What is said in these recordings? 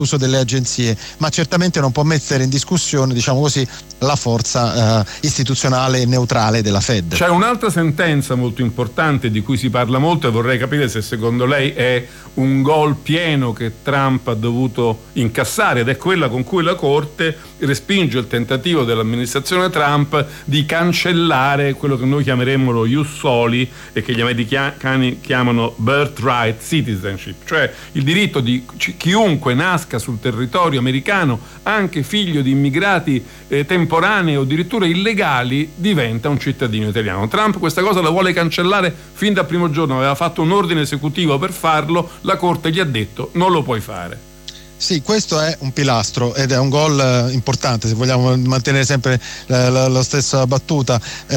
l'uso delle agenzie, ma certamente non può mettere in discussione, diciamo così, la forza istituzionale e neutrale della Fed. C'è un'altra sentenza molto importante di cui si parla molto e vorrei capire se secondo lei è un gol pieno che Trump ha dovuto incassare, ed è quella con cui la Corte respinge il tentativo dell'amministrazione Trump di cancellare quello che noi chiameremmo lo ius soli e che gli americani chiamano birthright citizenship, cioè il diritto di chiunque nasca sul territorio americano, anche figlio di immigrati temporanei o addirittura illegali, diventa un cittadino italiano. Trump questa cosa la vuole cancellare fin dal primo giorno, aveva fatto un ordine esecutivo per farlo, la Corte gli ha detto non lo puoi fare. Sì, questo è un pilastro ed è un gol importante, se vogliamo mantenere sempre la stessa battuta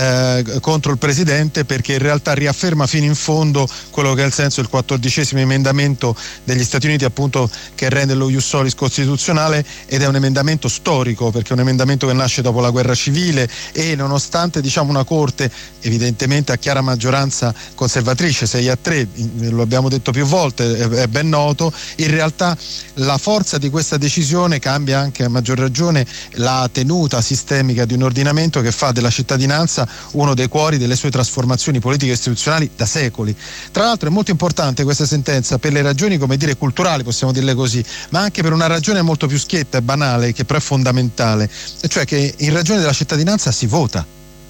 contro il Presidente, perché in realtà riafferma fino in fondo quello che è il senso del 14° emendamento degli Stati Uniti, appunto, che rende lo ius solis costituzionale, ed è un emendamento storico perché è un emendamento che nasce dopo la guerra civile e nonostante, diciamo, una Corte evidentemente a chiara maggioranza conservatrice, 6-3, lo abbiamo detto più volte, è ben noto, in realtà la forza di questa decisione cambia anche a maggior ragione la tenuta sistemica di un ordinamento che fa della cittadinanza uno dei cuori delle sue trasformazioni politiche e istituzionali da secoli. Tra l'altro è molto importante questa sentenza per le ragioni, come dire, culturali, possiamo dirle così, ma anche per una ragione molto più schietta e banale, che però è fondamentale, cioè che in ragione della cittadinanza si vota.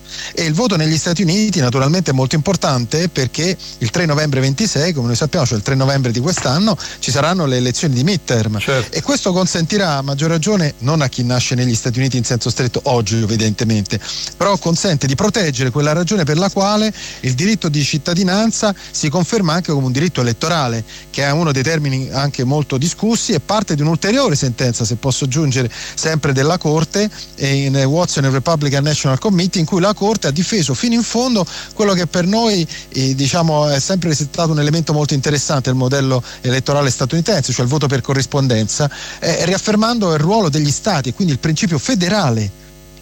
E il voto negli Stati Uniti naturalmente è molto importante perché il 3 novembre 26, come noi sappiamo, cioè il 3 novembre di quest'anno, ci saranno le elezioni di midterm. Certo. E questo consentirà a maggior ragione, non a chi nasce negli Stati Uniti in senso stretto oggi evidentemente, però consente di proteggere quella ragione per la quale il diritto di cittadinanza si conferma anche come un diritto elettorale, che è uno dei termini anche molto discussi e parte di un'ulteriore sentenza, se posso aggiungere, sempre della Corte, in Watson Republican National Committee, in cui la Corte ha difeso fino in fondo quello che per noi diciamo è sempre stato un elemento molto interessante del modello elettorale statunitense, cioè il voto per corrispondenza, riaffermando il ruolo degli stati e quindi il principio federale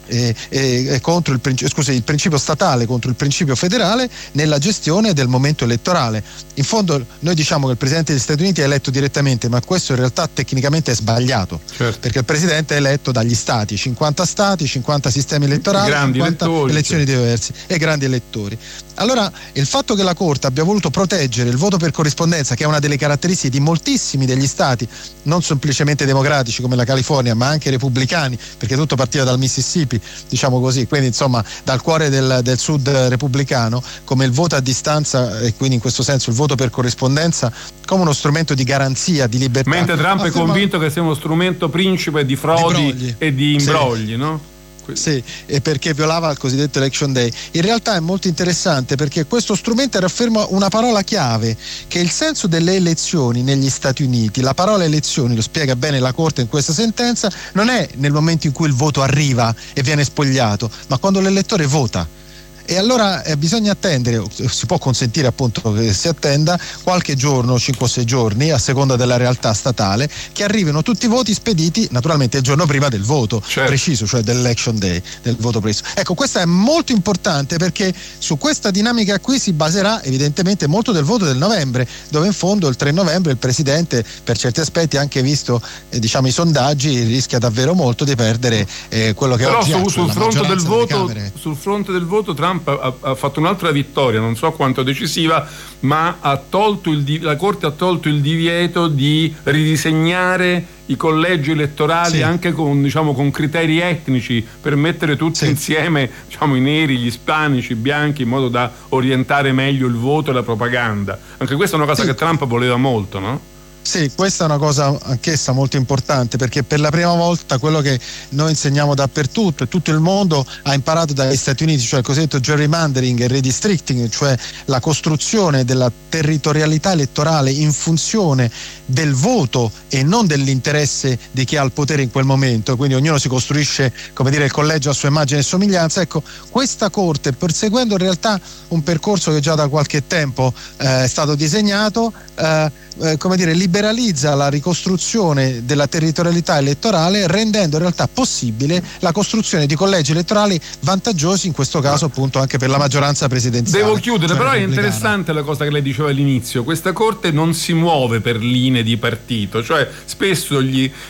contro il principio statale contro il principio federale nella gestione del momento elettorale. In fondo noi diciamo che il Presidente degli Stati Uniti è eletto direttamente, ma questo in realtà tecnicamente è sbagliato, certo, perché il Presidente è eletto dagli stati, 50 stati, 50 sistemi elettorali, grandi 50 elettori, elezioni diverse e grandi elettori. Allora il fatto che la Corte abbia voluto proteggere il voto per corrispondenza, che è una delle caratteristiche di moltissimi degli stati, non semplicemente democratici come la California, ma anche repubblicani, perché tutto partiva dal Mississippi, diciamo così, quindi insomma dal cuore del sud repubblicano, come il voto a distanza e quindi in questo senso il voto per corrispondenza come uno strumento di garanzia, di libertà. Mentre Trump è convinto che sia uno strumento principe di frodi e di imbrogli, sì, no? Sì, e perché violava il cosiddetto Election Day. In realtà è molto interessante perché questo strumento rafferma una parola chiave, che è il senso delle elezioni negli Stati Uniti. La parola elezioni, lo spiega bene la Corte in questa sentenza, non è nel momento in cui il voto arriva e viene spogliato, ma quando l'elettore vota. E allora bisogna attendere, si può consentire appunto che si attenda qualche giorno, 5 o 6 giorni, a seconda della realtà statale, che arrivino tutti i voti spediti naturalmente il giorno prima del voto, certo, preciso, cioè dell'election day, del voto preciso. Ecco, questo è molto importante perché su questa dinamica qui si baserà evidentemente molto del voto del novembre, dove in fondo il 3 novembre il Presidente, per certi aspetti, anche visto diciamo i sondaggi, rischia davvero molto di perdere quello che oggi però ha, sul fronte del voto Trump ha fatto un'altra vittoria, non so quanto decisiva, ma la Corte ha tolto il divieto di ridisegnare i collegi elettorali, sì, anche con criteri etnici, per mettere tutti, sì, insieme, diciamo, i neri, gli ispanici, i bianchi, in modo da orientare meglio il voto e la propaganda. Anche questa è una cosa, sì, che Trump voleva molto, no? Sì, questa è una cosa anch'essa molto importante, perché per la prima volta quello che noi insegniamo dappertutto e tutto il mondo ha imparato dagli Stati Uniti, cioè il cosiddetto gerrymandering e redistricting, cioè la costruzione della territorialità elettorale in funzione del voto e non dell'interesse di chi ha il potere in quel momento, quindi ognuno si costruisce, come dire, il collegio a sua immagine e somiglianza. Ecco, questa Corte, perseguendo in realtà un percorso che già da qualche tempo è stato disegnato, come dire, liberalizza la ricostruzione della territorialità elettorale, rendendo in realtà possibile la costruzione di collegi elettorali vantaggiosi, in questo caso appunto anche per la maggioranza presidenziale. Devo chiudere, però è interessante la cosa che lei diceva all'inizio: questa Corte non si muove per linee di partito, cioè spesso gli